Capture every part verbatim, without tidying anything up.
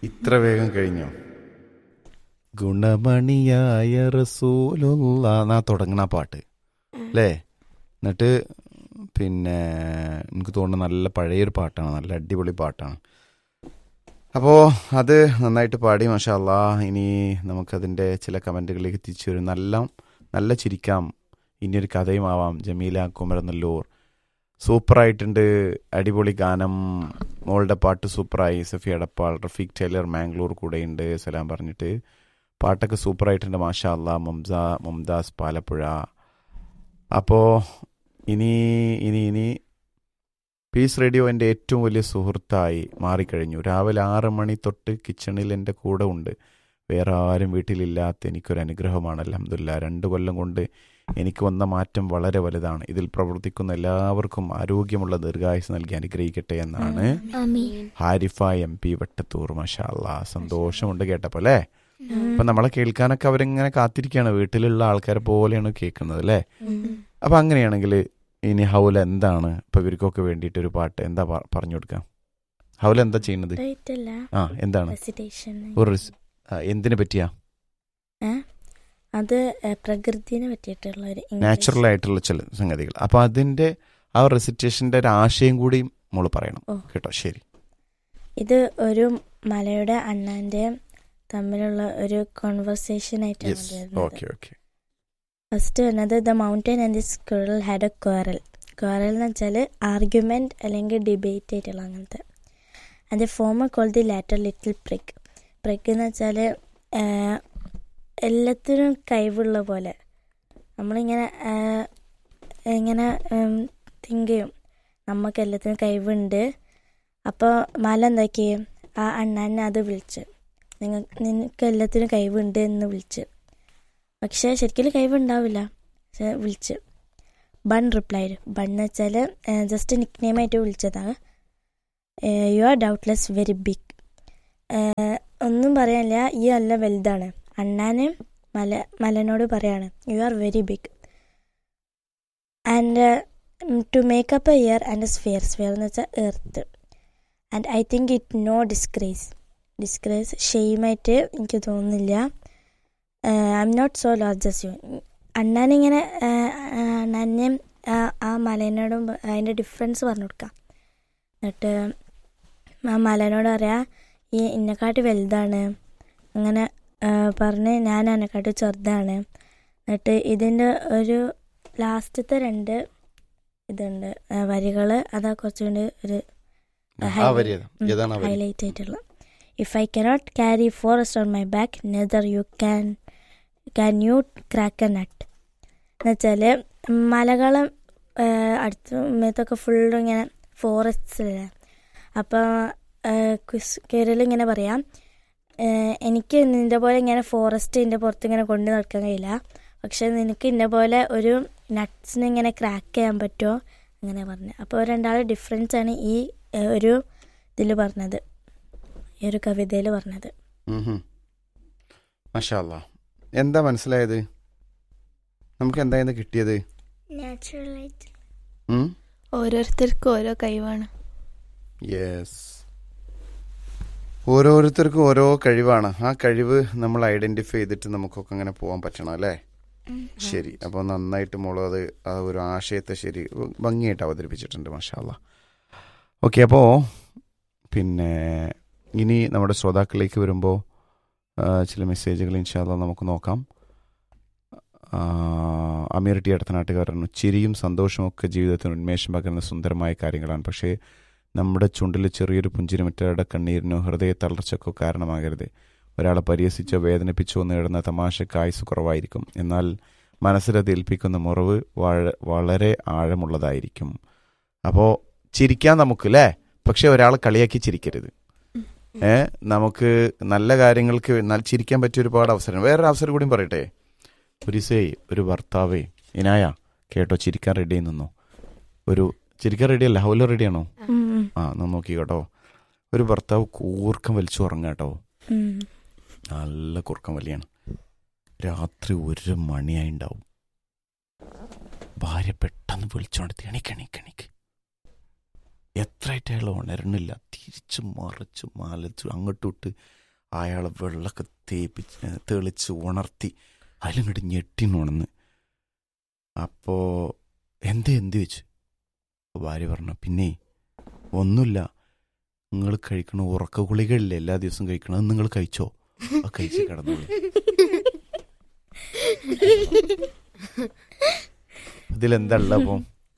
ഇത്ര വേഗം കഴിഞ്ഞോ? ഗുണമണിയായ റസൂലുള്ള എന്നാ തുടങ്ങണ പാട്ട് അല്ലേ? എന്നിട്ട് പിന്നെ എനിക്ക് തോന്നുന്നു നല്ല പഴയൊരു പാട്ടാണ്, നല്ല അടിപൊളി പാട്ടാണ്. അപ്പോൾ അത് നന്നായിട്ട് പാടി മാഷാ അല്ലാ. ഇനി നമുക്കതിൻ്റെ ചില കമൻറ്റുകളിലേക്ക് തിരിച്ചു വരും. നല്ല നല്ല ചിരിക്കാം, ഇനിയൊരു കഥയും ആവാം. ജമീല കുമരനെല്ലൂർ സൂപ്പറായിട്ടുണ്ട്, അടിപൊളി ഗാനം, മോളുടെ പാട്ട് സൂപ്പറായി. സഫി അടപ്പാൾ, റഫീഖ് ടൈലർ മാംഗ്ലൂർ കൂടെയുണ്ട് സലാം പറഞ്ഞിട്ട്. പാട്ടൊക്കെ സൂപ്പറായിട്ടുണ്ട് മാഷാ അല്ലാ. മുംസ മുംതാസ് പാലപ്പുഴ. അപ്പോൾ ഇനി ഇനി ഇനി പീസ് റേഡിയോ എൻ്റെ ഏറ്റവും വലിയ സുഹൃത്തായി മാറിക്കഴിഞ്ഞു. രാവിലെ ആറ് മണി തൊട്ട് കിച്ചണിൽ എൻ്റെ കൂടെ ഉണ്ട്. വേറെ ആരും വീട്ടിലില്ലാത്ത എനിക്കൊരു അനുഗ്രഹമാണ്. അൽഹംദുലില്ലാ. രണ്ട് കൊല്ലം കൊണ്ട് എനിക്ക് വന്ന മാറ്റം വളരെ വലുതാണ്. ഇതിൽ പ്രവർത്തിക്കുന്ന എല്ലാവർക്കും ആരോഗ്യമുള്ള ദീർഘായുസ് നൽകി അനുഗ്രഹിക്കട്ടെ എന്നാണ് ഹാരിഫ എം പി വട്ടത്തൂർ. മാഷാ അല്ലാ, സന്തോഷമുണ്ട് കേട്ടപ്പോൾ അല്ലേ? അപ്പം നമ്മളെ കേൾക്കാനൊക്കെ അവരിങ്ങനെ കാത്തിരിക്കുകയാണ്, വീട്ടിലുള്ള ആൾക്കാരെ പോലെയാണ് കേൾക്കുന്നത് അല്ലേ? അപ്പം അങ്ങനെയാണെങ്കിൽ ഇനി ഹൗല എന്താണ് ഇപ്പം ഇവർക്കൊക്കെ വേണ്ടിയിട്ട് ഒരു പാട്ട് എന്താ പറഞ്ഞു കൊടുക്കാം? ഹൗല എന്താ ചെയ്യുന്നത്? ആ എന്താണ് ഒരു എന്തിനെ പറ്റിയാ? അത് പ്രകൃതിനെ പറ്റിയിട്ടുള്ള ഒരു നാച്ചുറൽ ആയിട്ടുള്ള ചില സംഗതികൾ. അപ്പൊ അതിന്റെ ആ റെസിറ്റേഷന്റെ ഒരു ആശയം കൂടി മോള് പറയണം കേട്ടോ. ശരി. ഇത് ഒരു മലയുടെ അണ്ണാന്റെ തമ്മിലുള്ള ഒരു കോൺവെർസേഷൻ ആയിട്ടാണ്. ഫസ്റ്റ് വരുന്നത് the mountain and the squirrel had A quarrel. Quarrel എന്ന് വെച്ചാൽ ആർഗ്യുമെന്റ് അല്ലെങ്കിൽ ഡിബേറ്റ് ആയിട്ടുള്ള അങ്ങനത്തെ. And the former call the lateral little പ്രിക്ക്. പ്രിക്ക് എന്ന് വെച്ചാൽ എല്ലാത്തിനും കഴിവുള്ള പോലെ നമ്മളിങ്ങനെ ഇങ്ങനെ തിങ്ക് ചെയ്യും, നമുക്ക് എല്ലാത്തിനും കഴിവുണ്ട്. അപ്പോൾ മല എന്താക്കി ആ അണ്ണാനെ അത് വിളിച്ച്, നിങ്ങൾ നിനക്ക് എല്ലാത്തിനും കഴിവുണ്ട് എന്ന് വിളിച്ച്. പക്ഷേ ശരിക്കും കഴിവുണ്ടാവില്ല, പക്ഷെ വിളിച്ച്. Bun replied. ബൺ എന്ന് വെച്ചാൽ ജസ്റ്റ് നിക് നെയിമായിട്ട് വിളിച്ചതാണ്. You are doubtless very big. ഒന്നും പറയാനില്ല, ഈ നല്ല വലുതാണ്. അണ്ണാന് മല മലനോട് പറയാണ് you are very big. And to makeup A year and sphere. Sphere എന്ന് വെച്ചാൽ earth. And I think it no disgrace. Disgrace ഷെയിമായിട്ട് എനിക്ക് തോന്നുന്നില്ല. I am not so large as you. അണ്ണാനിങ്ങനെ അണ്ണാനെ ആ മലേനോടും അതിൻ്റെ ഡിഫറൻസ് പറഞ്ഞു കൊടുക്കാം. എന്നിട്ട് ആ മലേനോട് പറയാം ഈ ഇന്നെക്കാട്ടി വലുതാണ് അങ്ങനെ പറഞ്ഞ് ഞാൻ എന്നെക്കാട്ടി ചെറുതാണ്. എന്നിട്ട് ഇതിൻ്റെ ഒരു ലാസ്റ്റത്തെ രണ്ട് ഇതുണ്ട് വരികൾ, അതാ കുറച്ചുകൂടി ഒരു ഹൈലൈറ്റ് ആയിട്ടുള്ള. If I cannot carry forest on my back, neither you can can you crack a nut. എന്നുവെച്ചാൽ മലകളെ അടുത്ത് മേത്തൊക്കെ ഫുള്ളും ഇങ്ങനെ ഫോറസ്റ്റിലെ. അപ്പോൾ കേരളിങ്ങനെ പറയാം, എനിക്ക് നിൻ്റെ പോലെ ഇങ്ങനെ ഫോറസ്റ്റ് ഇതിൻ്റെ പുറത്ത് ഇങ്ങനെ കൊണ്ടു നടക്കാൻ കഴിയില്ല, പക്ഷെ നിനക്ക് ഇന്ന പോലെ ഒരു നട്ട്സിന് ഇങ്ങനെ ക്രാക്ക് ചെയ്യാൻ പറ്റുമോ അങ്ങനെ പറഞ്ഞു. അപ്പോൾ രണ്ടാളുടെ ഡിഫറൻസ് ആണ് ഈ ഒരു ഇതിൽ പറഞ്ഞത്, ഈ ഒരു കവിതയിൽ പറഞ്ഞത്. മാഷാ അല്ലാ. എന്താ മനസ്സിലായത്? നമുക്ക് എന്തായിരുന്നു കിട്ടിയത്? നാച്ചുറലായിട്ട് ഓരോരുത്തർക്കും ഓരോ കഴിവാണ്. യെസ്, ഓരോരുത്തർക്കും ഓരോ കഴിവാണ്. ആ കഴിവ് നമ്മൾ ഐഡന്റിഫൈ ചെയ്തിട്ട് നമുക്കൊക്കെ അങ്ങനെ പോകാൻ പറ്റണം അല്ലേ? ശരി. അപ്പോൾ നന്നായിട്ട് മോള് അത് ആ ഒരു ആശയത്തെ ശരി ഭംഗിയായിട്ട് അവതരിപ്പിച്ചിട്ടുണ്ട്. മാഷാ അല്ലാ. ഓക്കെ, അപ്പോൾ പിന്നെ ഇനി നമ്മുടെ ശ്രോതാക്കളിലേക്ക് വരുമ്പോൾ ചില മെസ്സേജുകൾ ഇൻഷാ അല്ലാ നമുക്ക് നോക്കാം. അമീർ ടി അടുത്ത നാട്ടുകാരൻ, ചിരിയും സന്തോഷവും ഒക്കെ ജീവിതത്തിന് ഉന്മേഷം പകരുന്ന സുന്ദരമായ കാര്യങ്ങളാണ്. പക്ഷേ നമ്മുടെ ചുണ്ടിൽ ചെറിയൊരു പുഞ്ചിരി മറ്റൊരാളുടെ കണ്ണീരിനോ ഹൃദയ തളർച്ചക്കോ കാരണമാകരുത്. ഒരാളെ പരിഹസിച്ചോ വേദനിപ്പിച്ചോ നേടുന്ന തമാശക്ക് ആയുസ് കുറവായിരിക്കും, എന്നാൽ മനസ്സിലത് ഏൽപ്പിക്കുന്ന മുറിവ് വളരെ ആഴമുള്ളതായിരിക്കും. അപ്പോൾ ചിരിക്കാൻ നമുക്ക് അല്ലേ, പക്ഷെ ഒരാളെ കളിയാക്കി ചിരിക്കരുത്. ഏ നമുക്ക് നല്ല കാര്യങ്ങൾക്ക് ചിരിക്കാൻ പറ്റിയ ഒരുപാട് അവസരം. വേറൊരു അവസരം കൂടിയും പറയട്ടെ. ഒരിസേ ഒരു ഭർത്താവേ ഇനായ കേട്ടോ, ചിരിക്കാൻ റെഡി നിന്നോ. ഒരു ചിരിക്കാൻ റെഡിയല്ല, ഹൗല റെഡിയാണോ? ആ എന്നാ നോക്കി കേട്ടോ. ഒരു ഭർത്താവ് കൂർക്കം വലിച്ചു ഉറങ്ങാം കേട്ടോ, നല്ല കൂർക്കം വലിയാണ്. രാത്രി ഒരു മണിയായി ഉണ്ടാവും. ഭാര്യ പെട്ടെന്ന് വിളിച്ചോണ്ടെത്തി എണീക്ക് എണീക്ക് എണീക്ക് എത്രയായിട്ട് അയാൾ ഉണരണില്ല. തിരിച്ചു മറിച്ച് മലച്ചു അങ്ങോട്ടും ഇട്ട് അയാളെ വെള്ളമൊക്കെ തേപ്പിച്ച് തെളിച്ച് ഉണർത്തി അതിലിങ്ങോട്ട് ഞെട്ടിനുണന്ന്. അപ്പോൾ എന്തേ എന്ത് വെച്ച് ഭാര്യ പറഞ്ഞു, പിന്നെ ഒന്നുമില്ല, നിങ്ങൾ കഴിക്കണ ഉറക്ക ഗുളികളില്ലേ എല്ലാ ദിവസവും കഴിക്കണം, അത് നിങ്ങൾ കഴിച്ചോ, അത് കഴിച്ച് കിടന്നോളൂ. ഇതിലെന്താ ഉള്ള അപ്പം?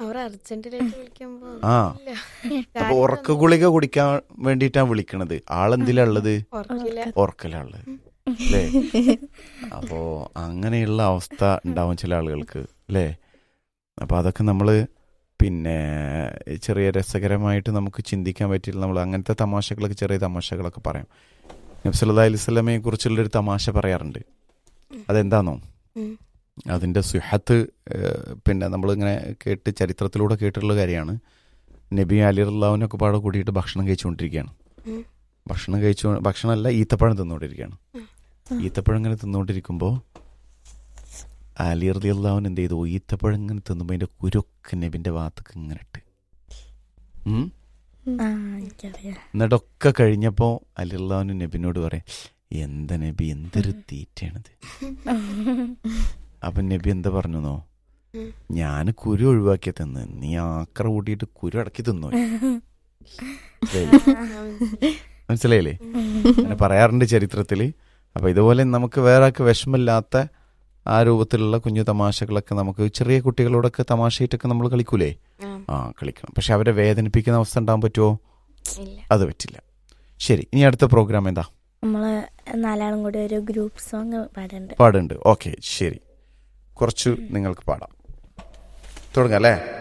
ആ അപ്പൊ ഉറക്ക ഗുളിക കുടിക്കാൻ വേണ്ടിയിട്ടാണ് വിളിക്കണത്. ആളെന്തിലാ ഉള്ളത്? ഉറക്കലാ ഉള്ളത് അല്ലേ? അപ്പോ അങ്ങനെയുള്ള അവസ്ഥ ഉണ്ടാവും ചില ആളുകൾക്ക് അല്ലേ? അപ്പൊ അതൊക്കെ നമ്മള് പിന്നെ ചെറിയ രസകരമായിട്ട് നമുക്ക് ചിന്തിക്കാൻ പറ്റില്ല. നമ്മൾ അങ്ങനത്തെ തമാശകളൊക്കെ ചെറിയ തമാശകളൊക്കെ പറയാം. നബി സല്ലല്ലാഹു അലൈഹി വസല്ലമയെ കുറിച്ചുള്ളൊരു തമാശ പറയാറുണ്ട്. അതെന്താണോ? അതിൻ്റെ സുഹത്ത് പിന്നെ നമ്മളിങ്ങനെ കേട്ട് ചരിത്രത്തിലൂടെ കേട്ടിട്ടുള്ള കാര്യമാണ്. നബി അലി റളിയല്ലാഹുവിനൊക്കെ പാടെ കൂടിയിട്ട് ഭക്ഷണം കഴിച്ചുകൊണ്ടിരിക്കുകയാണ്. ഭക്ഷണം കഴിച്ചു ഭക്ഷണമല്ല ഈത്തപ്പഴം തിന്നുകൊണ്ടിരിക്കുകയാണ്. ഈത്തപ്പഴം ഇങ്ങനെ തിന്നുകൊണ്ടിരിക്കുമ്പോൾ അലി റളിയല്ലാഹു എന്ത് ചെയ്തു? ഈത്തപ്പഴം ഇങ്ങനെ തിന്നുമ്പോൾ അതിൻ്റെ കുരൊക്കെ നബിൻ്റെ ഭാഗത്തേക്ക് ഇങ്ങനെ ഇട്ട്. എന്നിട്ടൊക്കെ കഴിഞ്ഞപ്പോൾ അലി റളിയല്ലാഹു നബിനോട് പറയാം, എന്താ നബി എന്തൊരു തീറ്റയാണിത്. അപ്പം നബി എന്താ പറഞ്ഞോ? ഞാൻ കുരു ഒഴിവാക്കിയ തിന്ന്, നീ ആക്ര കൂട്ടിയിട്ട് കുരു അടക്കി തിന്നോ. മനസ്സിലായില്ലേ? അങ്ങനെ പറയാറുണ്ട് ചരിത്രത്തിൽ. അപ്പം ഇതുപോലെ നമുക്ക് വേറെ ആൾക്ക് വിഷമില്ലാത്ത ആ രൂപത്തിലുള്ള കുഞ്ഞു തമാശകളൊക്കെ നമുക്ക് ചെറിയ കുട്ടികളോടൊക്കെ തമാശയായിട്ടൊക്കെ നമ്മൾ കളിക്കൂലേ? ആ കളിക്കണം. പക്ഷെ അവരെ വേദനിപ്പിക്കുന്ന അവസ്ഥ ഉണ്ടാകാൻ പറ്റുമോ? അത് പറ്റില്ല. ശരി, ഇനി അടുത്ത പ്രോഗ്രാം എന്താ? നമ്മള് നാലാളും കൂടി ഒരു ഗ്രൂപ്പ് സോങ് പാടുന്നുണ്ട്. പാടുന്നുണ്ട്. ഓക്കെ, ശരി, കുറച്ച് നിങ്ങൾക്ക് പാടാം. തുടങ്ങാം അല്ലേ?